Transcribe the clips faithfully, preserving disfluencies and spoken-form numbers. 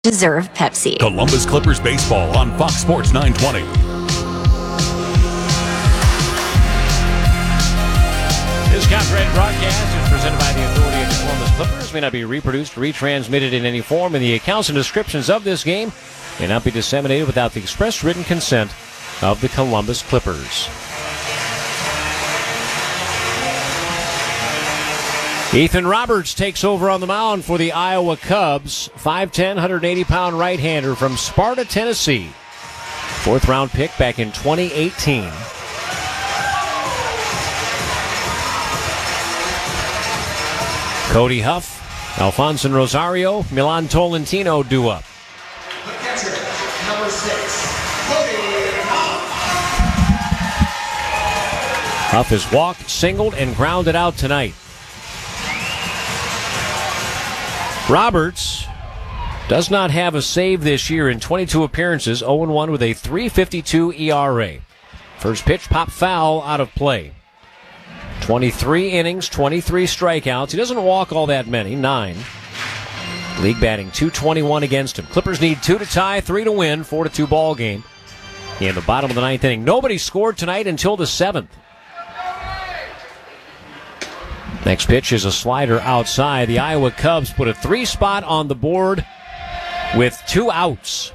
deserve Pepsi. Columbus Clippers baseball on Fox Sports nine twenty. This copyrighted broadcast is presented by the authority of the Columbus Clippers. May not be reproduced, retransmitted in any form, and the accounts and descriptions of this game may not be disseminated without the express written consent of the Columbus Clippers. Ethan Roberts takes over on the mound for the Iowa Cubs. five ten, one eighty pound right-hander from Sparta, Tennessee. Fourth round pick back in twenty eighteen. Cody Huff, Alfonso Rosario, Milan Tolentino due up. The catcher, number six, Cody Huff. Huff has walked, singled, and grounded out tonight. Roberts does not have a save this year in twenty-two appearances, oh and one with a three fifty-two E R A. First pitch, pop foul, out of play. twenty-three innings, twenty-three strikeouts. He doesn't walk all that many, nine. League batting two twenty-one against him. Clippers need two to tie, three to win, four to two ball game. In the bottom of the ninth inning, nobody scored tonight until the seventh. Next pitch is a slider outside. The Iowa Cubs put a three spot on the board with two outs.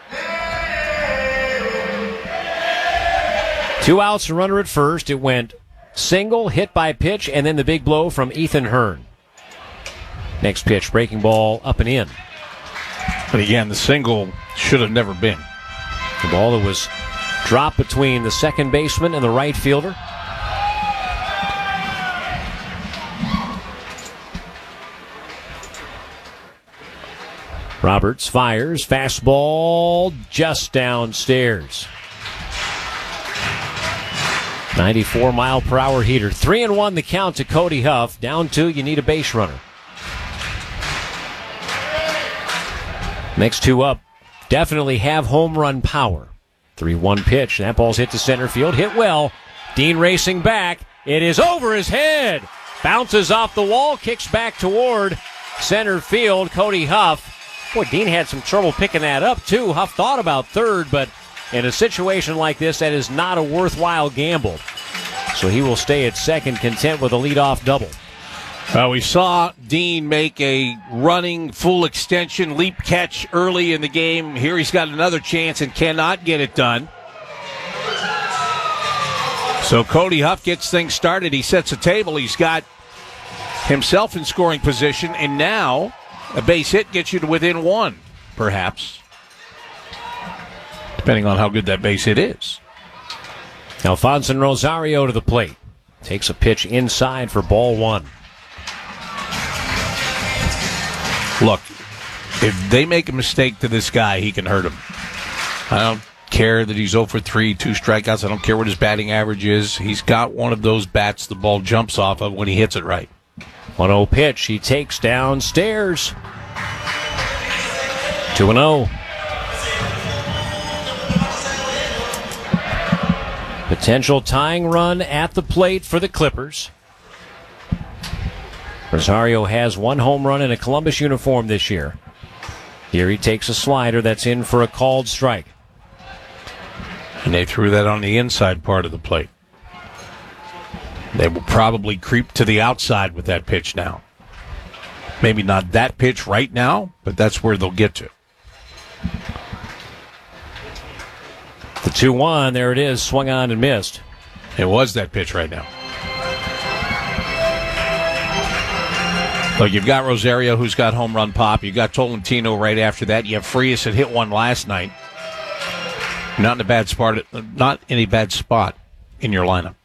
Two outs, a runner at first. It went single, hit by pitch, and then the big blow from Ethan Hearn. Next pitch, breaking ball up and in. But again, the single should have never been. The ball that was dropped between the second baseman and the right fielder. Roberts fires, fastball just downstairs. ninety-four mile per hour heater. Three and one the count to Cody Huff. Down two, you need a base runner. Next two up definitely have home run power. three one pitch. That ball's hit to center field. Hit well. Dean racing back. It is over his head. Bounces off the wall. Kicks back toward center field. Cody Huff. Boy, Dean had some trouble picking that up, too. Huff thought about third, but in a situation like this, that is not a worthwhile gamble. So he will stay at second, content with a leadoff double. Uh, we saw Dean make a running full extension leap catch early in the game. Here he's got another chance and cannot get it done. So Cody Huff gets things started. He sets a table. He's got himself in scoring position, and now a base hit gets you to within one, perhaps, depending on how good that base hit is. Alfonso Rosario to the plate. Takes a pitch inside for ball one. Look, if they make a mistake to this guy, he can hurt him. I don't care that he's oh for three, two strikeouts. I don't care what his batting average is. He's got one of those bats the ball jumps off of when he hits it right. one oh pitch. He takes downstairs. two and oh. Potential tying run at the plate for the Clippers. Rosario has one home run in a Columbus uniform this year. Here he takes a slider that's in for a called strike. And they threw that on the inside part of the plate. They will probably creep to the outside with that pitch now. Maybe not that pitch right now, but that's where they'll get to. The two one, there it is, swung on and missed. It was that pitch right now. Look, you've got Rosario, who's got home run pop. You've got Tolentino right after that. You have Frias that hit one last night. Not in a bad spot, not in a bad spot in your lineup.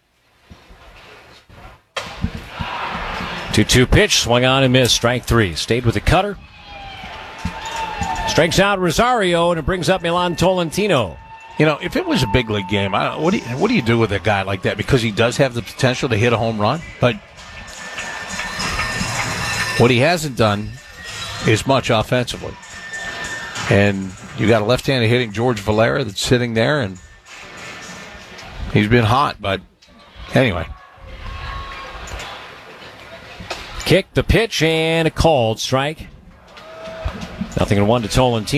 two two pitch, swung on and missed. Strike three. Stayed with the cutter. Strikes out Rosario, and it brings up Milan Tolentino. You know, if it was a big league game, I don't, what, do you, what do you do with a guy like that? Because he does have the potential to hit a home run. But what he hasn't done is much offensively. And you got a left-handed hitting George Valera that's sitting there, and he's been hot. But anyway. Kick, the pitch, and a called strike. Nothing in one to Tolentino.